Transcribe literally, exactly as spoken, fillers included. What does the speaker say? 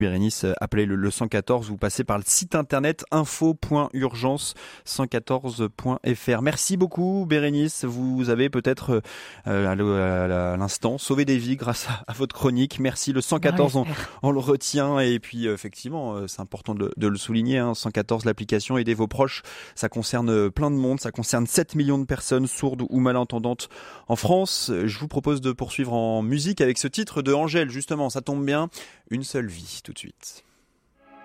Bérénice, appelez le, le cent quatorze, vous passez par le site internet info point urgence cent quatorze point f r. Merci beaucoup Bérénice, vous avez peut-être euh, à l'instant sauvé des vies grâce à, à votre chronique. Merci, le cent quatorze on, on le retient et puis euh, effectivement euh, c'est important de, de le souligner, hein, cent quatorze l'application, aidez vos proches, ça concerne plein de monde, ça concerne sept millions de personnes sourdes ou malentendantes en France. Je vous propose de poursuivre en musique avec ce titre de Angèle, justement, ça tombe bien, Une seule vie, tout de suite.